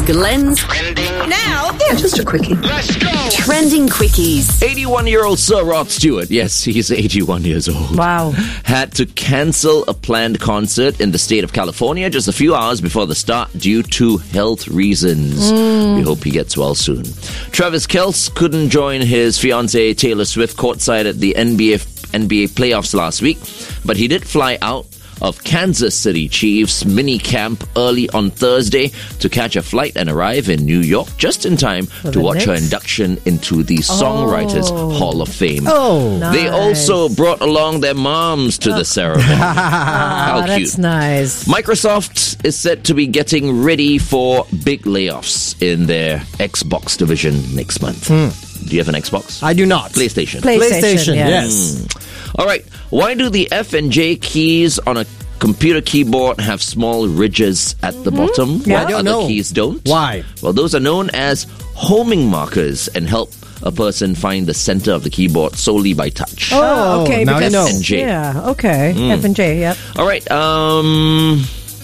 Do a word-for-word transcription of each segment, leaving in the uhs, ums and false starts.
Glenn's Trending Now. Yeah, just a quickie. Let's go. Trending Quickies. eighty-one-year-old Sir Rod Stewart, yes, he's eighty-one years old. Wow. Had to cancel a planned concert in the state of California just a few hours before the start due to health reasons. Mm. We hope he gets well soon. Travis Kelce couldn't join his fiancée Taylor Swift courtside at the N B A N B A playoffs last week, but he did fly out of Kansas City Chiefs mini camp early on Thursday to catch a flight and arrive in New York just in time For to the watch Knicks? her induction into the Songwriters Oh. Hall of Fame. Oh, They nice. also brought along their moms to the ceremony. How Oh, cute. that's nice. Microsoft is said to be getting ready for big layoffs in their Xbox division next month. Do you have an Xbox? I do not. PlayStation. PlayStation, yes. yes. All right. Why do the F and J keys on a computer keyboard have small ridges at the bottom Yeah. while I don't other know. keys don't? Why? Well, those are known as homing markers and help a person find the center of the keyboard solely by touch. Oh, okay. now you because, know. F and J. Yeah, okay. F and J, yep. All right. Um,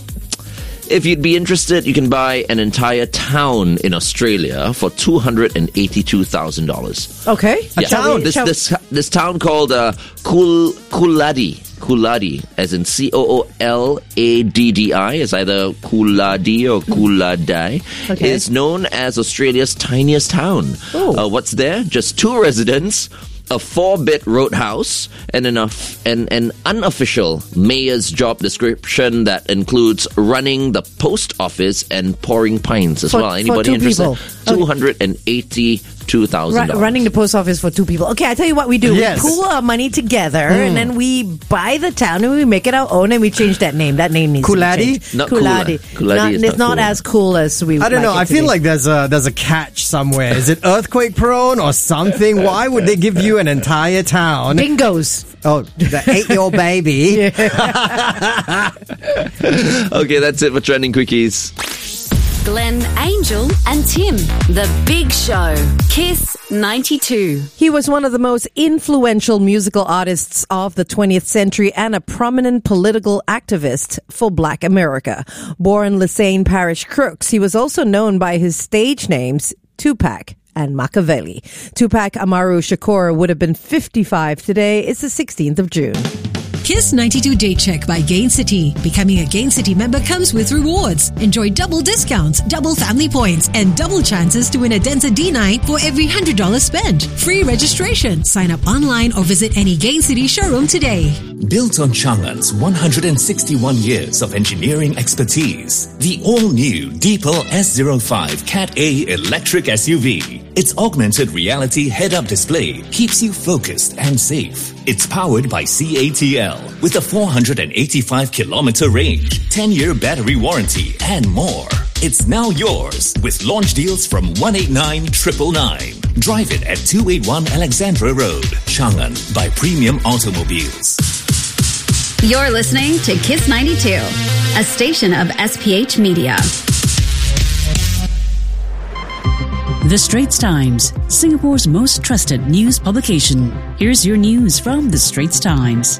if you'd be interested, you can buy an entire town in Australia for two hundred eighty-two thousand dollars. Okay. Yeah. Shall we- This shall- this this town called uh, Cool Cooladi. Cooladi, as in C O O L A D D I, is either Cooladi or Cooladai, Okay. is known as Australia's tiniest town. Oh. Uh, what's there? Just two residents, a four-bit roadhouse, and an, of- an, an unofficial mayor's job description that includes running the post office and pouring pints as For- well. for Anybody two interested? people. Okay. two hundred eighty-two thousand Ru- dollars. running the post office for two people. Okay, I tell you what we do. Yes. We pool our money together and then we buy the town and we make it our own and we change that name. That name needs Cooladi? to be changed. Not Cooladi. cooler. Cooladi Not- is it's not not cool. as cool as we I don't like know. it I to feel be. like there's a there's a catch somewhere. Is it earthquake prone or something? Why would they give you an entire town? Bingos. Oh, the eight-year-old baby. Okay, that's it for Trending Quickies. Glenn, Angel, and Tim. The Big Show. Kiss ninety-two. He was one of the most influential musical artists of the twentieth century and a prominent political activist for Black America. Born Lisane Parish Crooks, he was also known by his stage names Tupac and Machiavelli. Tupac Amaru Shakur would have been fifty-five today. It's the sixteenth of June. Kiss ninety-two Day Check by Gain City. Becoming a Gain City member comes with rewards. Enjoy double discounts, double family points, and double chances to win a Denza D night for every one hundred dollars spent. Free registration. Sign up online or visit any Gain City showroom today. Built on Chang'an's one hundred sixty-one years of engineering expertise, the all-new Deepal S zero five Cat A electric S U V. Its augmented reality head-up display keeps you focused and safe. It's powered by C A T L with a four hundred eighty-five kilometer range, ten-year battery warranty, and more. It's now yours with launch deals from one eight nine nine nine nine. Drive it at two eighty-one Alexandra Road, Chang'an by Premium Automobiles. You're listening to Kiss ninety-two, a station of S P H Media. The Straits Times, Singapore's most trusted news publication. Here's your news from The Straits Times.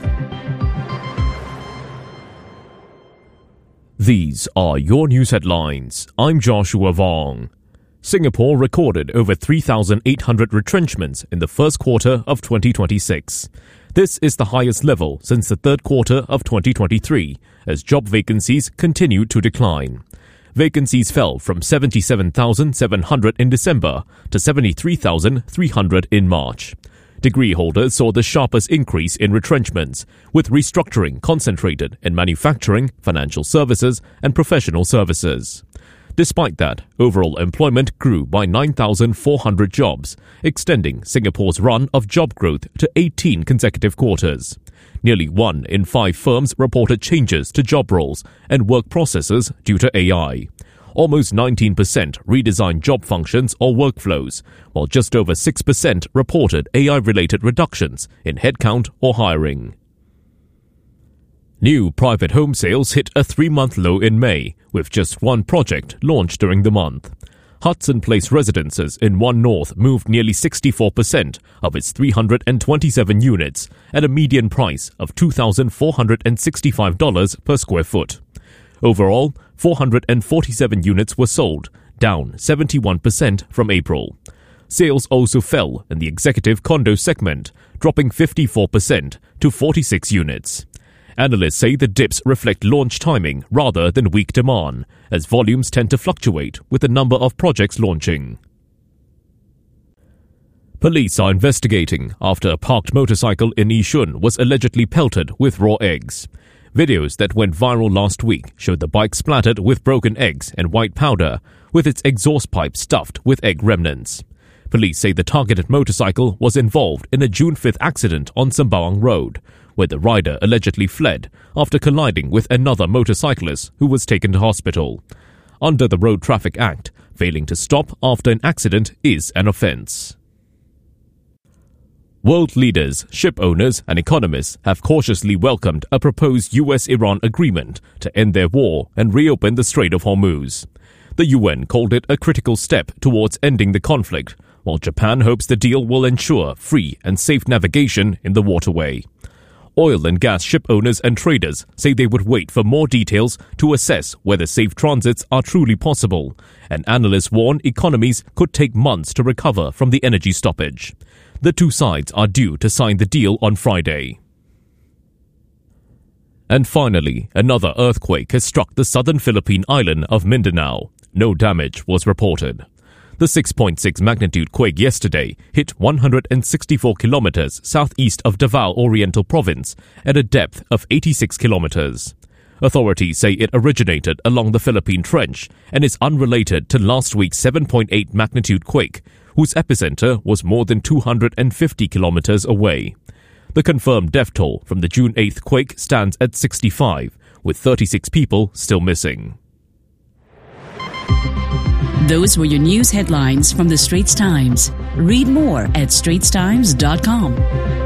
These are your news headlines. I'm Joshua Vong. Singapore recorded over three thousand eight hundred retrenchments in the first quarter of twenty twenty-six. This is the highest level since the third quarter of twenty twenty-three, as job vacancies continue to decline. Vacancies fell from seventy-seven thousand seven hundred in December to seventy-three thousand three hundred in March. Degree holders saw the sharpest increase in retrenchments, with restructuring concentrated in manufacturing, financial services, and professional services. Despite that, overall employment grew by nine thousand four hundred jobs, extending Singapore's run of job growth to eighteen consecutive quarters. Nearly one in five firms reported changes to job roles and work processes due to A I. Almost nineteen percent redesigned job functions or workflows, while just over six percent reported A I-related reductions in headcount or hiring. New private home sales hit a three-month low in May, with just one project launched during the month. Hudson Place Residences in One North moved nearly sixty-four percent of its three hundred twenty-seven units at a median price of two thousand four hundred sixty-five dollars per square foot. Overall, four hundred forty-seven units were sold, down seventy-one percent from April. Sales also fell in the executive condo segment, dropping fifty-four percent to forty-six units. Analysts say the dips reflect launch timing rather than weak demand, as volumes tend to fluctuate with the number of projects launching. Police are investigating after a parked motorcycle in Yishun was allegedly pelted with raw eggs. Videos that went viral last week showed the bike splattered with broken eggs and white powder, with its exhaust pipe stuffed with egg remnants. Police say the targeted motorcycle was involved in a June fifth accident on Sembawang Road, where the rider allegedly fled after colliding with another motorcyclist who was taken to hospital. Under the Road Traffic Act, failing to stop after an accident is an offence. World leaders, ship owners and economists have cautiously welcomed a proposed U S Iran agreement to end their war and reopen the Strait of Hormuz. The U N called it a critical step towards ending the conflict, while Japan hopes the deal will ensure free and safe navigation in the waterway. Oil and gas ship owners and traders say they would wait for more details to assess whether safe transits are truly possible, and analysts warn economies could take months to recover from the energy stoppage. The two sides are due to sign the deal on Friday. And finally, another earthquake has struck the southern Philippine island of Mindanao. No damage was reported. The six point six magnitude quake yesterday hit one hundred sixty-four kilometers southeast of Davao Oriental Province at a depth of eighty-six kilometers. Authorities say it originated along the Philippine Trench and is unrelated to last week's seven point eight magnitude quake, whose epicenter was more than two hundred fifty kilometers away. The confirmed death toll from the June eighth quake stands at sixty-five, with thirty-six people still missing. Those were your news headlines from the Straits Times. Read more at straits times dot com.